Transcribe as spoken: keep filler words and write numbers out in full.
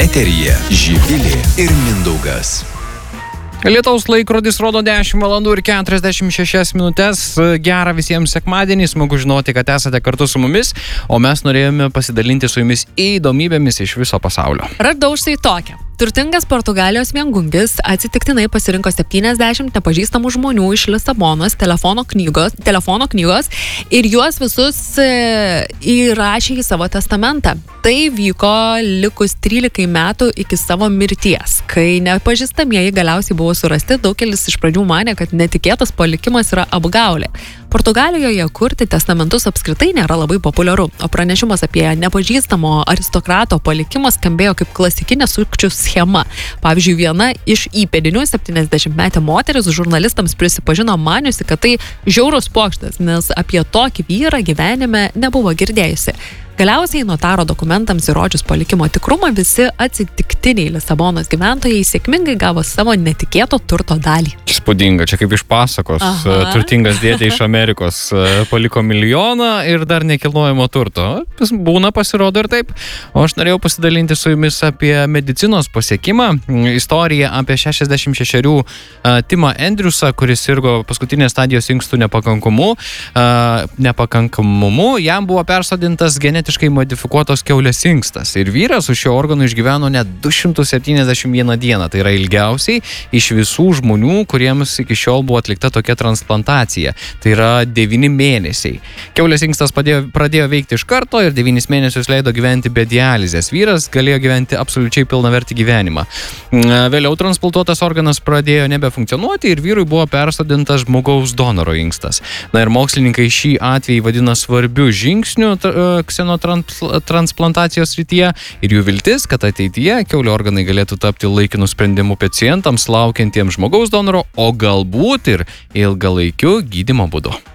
Eteryje Živilė ir Mindaugas. Lietaus laikrodis rodo dešimt valandų ir keturiasdešimt šešias minutės. Gerą visiems sekmadienį, smagu žinoti, kad esate kartu su mumis, o mes norėjome pasidalinti su jumis įdomybėmis iš viso pasaulio. Radau štai tokią. Turtingas Portugalijos viengungis atsitiktinai pasirinko septyniasdešimt nepažįstamų žmonių iš Lisabonos telefono knygos, telefono knygos ir juos visus e, įrašė į savo testamentą. Tai vyko likus trylika metų iki savo mirties. Kai nepažįstamieji galiausiai buvo surasti, daugelis iš pradžių manė, kad netikėtas palikimas yra apgaulė. Portugalijoje kurti testamentus apskritai nėra labai populiaru, o pranešimas apie nepažįstamo aristokrato palikimą skambėjo kaip klasikinė sukčių schema. Pavyzdžiui, viena iš įpėdinių septyniasdešimtmetė moteris žurnalistams prisipažino maniusi, kad tai žiaurus pokštas, nes apie tokį vyrą gyvenime nebuvo girdėjusi. Galiausiai notaro dokumentams įrodžius palikimo tikrumą, visi atsitiktiniai Lisabonos gyventojai sėkmingai gavo savo netikėto turto dalį. Spūdinga, čia kaip iš pasakos. Aha. Turtingas dėdė iš Amerikos paliko milijoną ir dar nekilnojamo turto. Būna, pasirodo ir taip. O aš norėjau pasidalinti su jumis apie medicinos pasiekimą. Istorija apie šešiasdešimt šešerių Timą Andrewsą, kuris sirgo paskutinės stadijos inkstų nepakankamumu. Nepakankamumu jam buvo persodintas genetiškai modifikuotos kiaulės inkstas. Ir vyras su šio organu išgyveno net du šimtus septyniasdešimt vieną dieną. Tai yra ilgiausiai iš visų žmonių, kuriems iki šiol buvo atlikta tokia transplantacija. Tai yra devyni mėnesiai. Kiaulės inkstas padėjo, pradėjo veikti iš karto ir devynis mėnesius leido gyventi be dializės. Vyras galėjo gyventi absoliučiai pilnavertį gyvenimą. Vėliau transplantuotas organas pradėjo nebefunkcionuoti ir vyrui buvo persodintas žmogaus donoro inkstas. Na ir mokslininkai šį atvejį vadina svarbiu žingsniu ksenotransplantacijos srityje ir jų viltis, kad ateityje kiaulio organai galėtų tapti laikinų sprendimų pacientams laukiantiems žmogaus donoro, o galbūt ir ilgalaikiu gydymo būdu.